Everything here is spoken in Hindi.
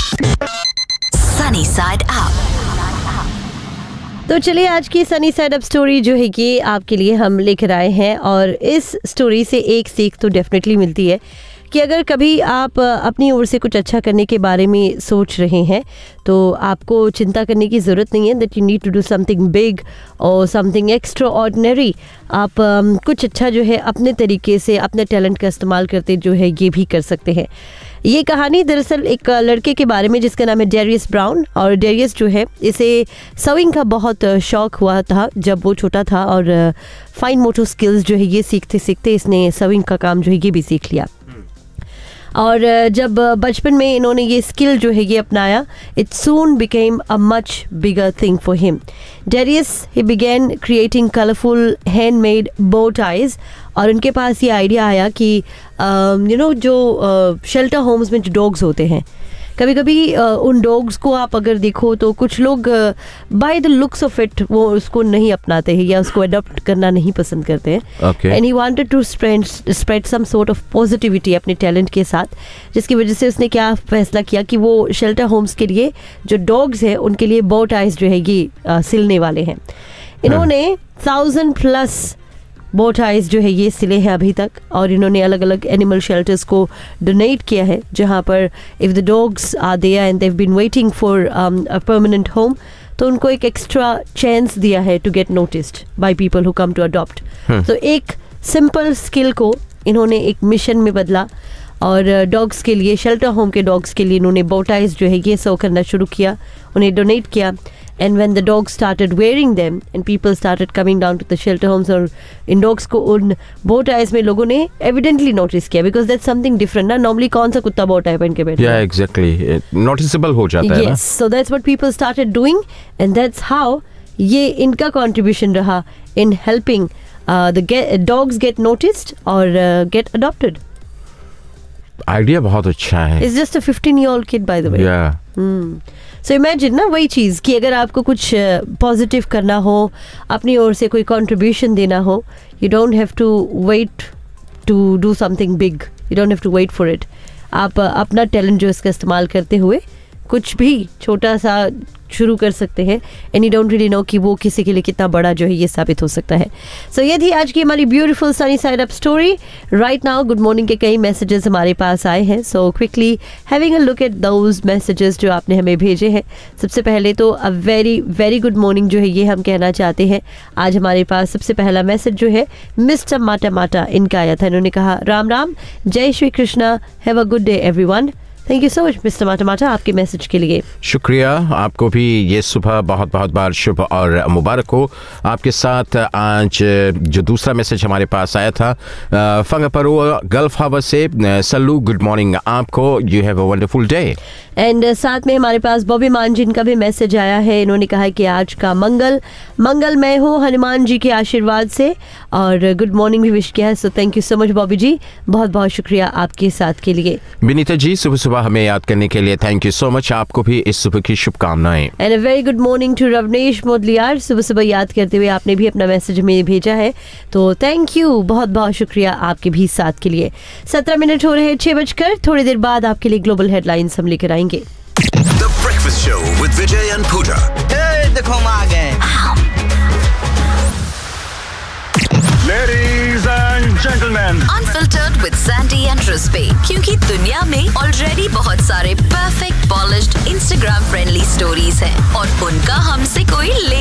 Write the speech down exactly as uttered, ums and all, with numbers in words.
Sunny side up. तो चलिए आज की सनी साइड अप स्टोरी जो है कि आपके लिए हम लेकर आए हैं, और इस स्टोरी से एक सीख तो डेफिनेटली मिलती है कि अगर कभी आप अपनी ओर से कुछ अच्छा करने के बारे में सोच रहे हैं तो आपको चिंता करने की ज़रूरत नहीं है that you need to do something big और समथिंग एक्स्ट्रा ऑर्डिनरी। आप um, कुछ अच्छा जो है अपने तरीके से अपने टैलेंट का इस्तेमाल करते जो है ये भी कर सकते हैं। ये कहानी दरअसल एक लड़के के बारे में जिसका नाम है डेरियस ब्राउन, और डेरियस जो है इसे सविंग का बहुत शौक हुआ था जब वो छोटा था, और फाइन मोटर स्किल्स जो है ये सीखते सीखते इसने सविंग का काम जो है ये भी सीख लिया। और जब बचपन में इन्होंने ये स्किल जो है ये अपनाया, it soon became a much bigger thing for him. Darius he begin creating colourful handmade बो टाइज, और उनके पास ये आइडिया आया कि यू नो जो शेल्टर होम्स में जो डॉग्स होते हैं, कभी कभी उन डॉग्स को आप अगर देखो तो कुछ लोग by the looks of it वो उसको नहीं अपनाते हैं या उसको अडॉप्ट करना नहीं पसंद करते हैं। And he wanted to spread spread some sort of positivity अपने टैलेंट के साथ, जिसकी वजह से उसने क्या फैसला किया कि वो शेल्टर होम्स के लिए जो डॉग्स हैं उनके लिए बो टाइज जो है ये आ, सिलने वाले हैं। इन्होंने थाउजेंड प्लस बो टाइज जो है ये सिले हैं अभी तक, और इन्होंने अलग अलग एनिमल शेल्टर्स को डोनेट किया है जहाँ पर if the dogs are there and they have been waiting for a permanent home, तो उनको एक एक्स्ट्रा चांस दिया है to get noticed by people who come to adopt. तो एक सिंपल स्किल को इन्होंने एक मिशन में बदला, और डॉग्स के लिए, शेल्टर होम के डॉग्स के लिए इन्होंने बो टाइज जो है ये सर्व करना शुरू किया, उन्हें डोनेट किया। And when the dogs started wearing them and people started coming down to the shelter homes, और इन dogs को उन bow ties में लोगों ने evidently notice किया, because that's something different ना। normally कौन सा कुत्ता bow tie पहन के बैठता है? Yeah, exactly. Noticeable हो जाता है ना? Yes, so that's what people started doing, and that's how ये इनका contribution रहा in helping uh, the get, dogs get noticed और uh, get adopted. आइडिया बहुत अच्छा है। It's just a fifteen year old kid by the way. Yeah. Hmm. So so imagine ना वही चीज़ कि अगर आपको कुछ पॉजिटिव uh, करना हो, अपनी ओर से कोई कंट्रीब्यूशन देना हो, you don't have to wait to do something big, you don't have to wait for it. आप uh, अपना टैलेंट जो इसका इस्तेमाल करते हुए कुछ भी छोटा सा शुरू कर सकते हैं, and you don't really no कि वो किसी के लिए कितना बड़ा जो है ये साबित हो सकता है। सो so, ये थी आज की हमारी beautiful sunny side up story. Right now good morning के कई मैसेजेस हमारे पास आए हैं, so quickly having a look at those messages जो आपने हमें भेजे हैं। सबसे पहले तो a very very good morning जो है ये हम कहना चाहते हैं। आज हमारे पास सबसे पहला मैसेज जो है मिस्टर माटा माटा इनका आया था। इन्होंने कहा राम राम, जय Shri Krishna, have a good day everyone. Thank you so much mister माटा माटा आपके मैसेज के लिए। शुक्रिया, आपको भी ये सुबह बहुत बहुत बार शुभ और मुबारक हो। आपके साथ आज जो दूसरा मैसेज हमारे पास आया था फंगपरो गल्फ हावर से, सल्लू गुड मॉर्निंग आपको, you have a wonderful day. And साथ में हमारे पास बॉबी मान जिन का भी मैसेज आया है। इन्होंने कहा है कि आज का मंगल मंगलमय हो हनुमान जी के आशीर्वाद से, और गुड मॉर्निंग भी विश किया है। So thank you so much Bobby जी, बहुत बहुत शुक्रिया आपके साथ के लिए। विनीता जी सुबह सुबह हमें याद करने के लिए थैंक यू सो मच, आपको भी इस सुबह की शुभकामनाएं। And a very good morning to रवनेश मोदलियार, सुबह सुबह याद करते हुए आपने भी अपना मैसेज में भेजा है, तो थैंक यू, बहुत बहुत शुक्रिया आपके भी साथ के लिए। सत्रह मिनट हो रहे हैं छह बजकर, थोड़ी देर बाद आपके लिए ग्लोबल हेडलाइंस हम लेकर आएंगे। The Breakfast Show with Vijay and Pooja. Hey, देखो हम आ गए। Ladies and gentlemen, Unfiltered with Sandy and Rispe, क्योंकि दुनिया में ऑलरेडी बहुत सारे perfect polished Instagram friendly stories हैं और उनका हमसे कोई